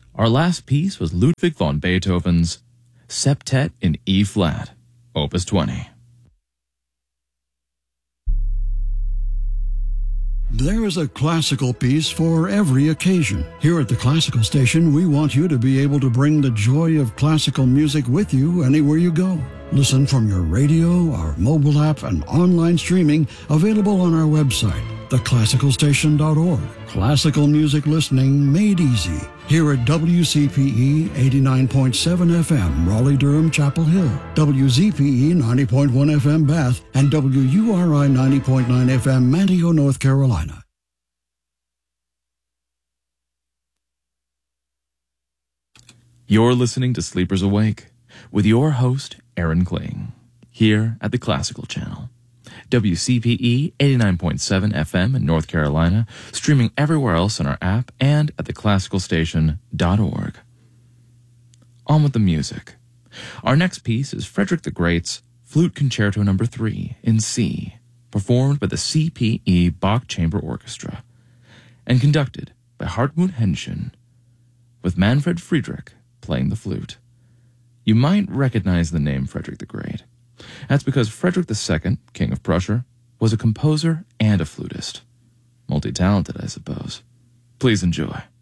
Our last piece was Ludwig von Beethoven's Septet in E-flat, Opus 20. There is a classical piece for every occasion. Here at the Classical Station, we want you to be able to bring the joy of classical music with you anywhere you go. Listen from your radio, our mobile app, and online streaming available on our website, theclassicalstation.org. Classical music listening made easy. Here at WCPE 89.7 FM, Raleigh-Durham, Chapel Hill, WZPE 90.1 FM, Bath, and WURI 90.9 FM, Manteo, North Carolina. You're listening to Sleepers Awake with your host, Aaron Kling, here at the Classical Channel. WCPE 89.7 FM in North Carolina, streaming everywhere else on our app and at theclassicalstation.org. On with the music. Our next piece is Frederick the Great's Flute Concerto No. 3 in C, performed by the CPE Bach Chamber Orchestra, and conducted by Hartmut Henschen, with Manfred Friedrich playing the flute. You might recognize the name Frederick the Great. That's because Frederick II, King of Prussia, was a composer and a flutist. Multi-talented, I suppose. Please enjoy.